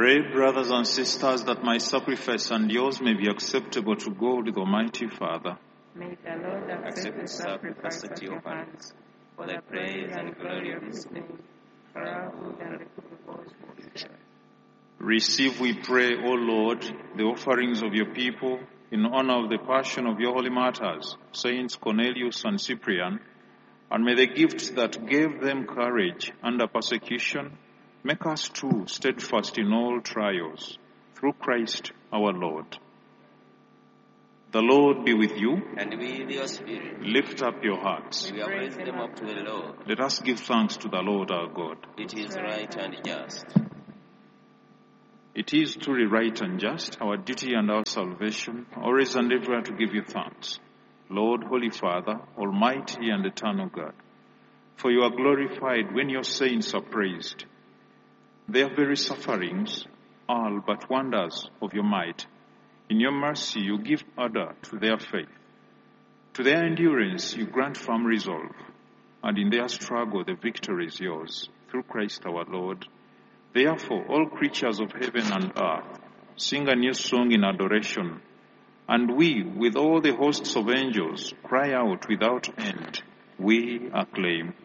Pray, brothers and sisters, that my sacrifice and yours may be acceptable to God, the Almighty Father. May the Lord accept the sacrifice at your hands, for the praise and glory of his name, for our good and the good of all his church. Receive, we pray, O Lord, the offerings of your people in honor of the passion of your holy martyrs, Saints Cornelius and Cyprian, and may the gifts that gave them courage under persecution make us too steadfast in all trials, through Christ our Lord. The Lord be with you. And with your spirit. Lift up your hearts. We have raised them up to the Lord. Let us give thanks to the Lord our God. It is right and just. It is truly right and just, our duty and our salvation, always and everywhere to give you thanks, Lord, Holy Father, Almighty and eternal God. For you are glorified when your saints are praised. Their very sufferings are but wonders of your might. In your mercy you give order to their faith. To their endurance you grant firm resolve, and in their struggle the victory is yours, through Christ our Lord. Therefore all creatures of heaven and earth sing a new song in adoration, and we, with all the hosts of angels, cry out without end, we acclaim.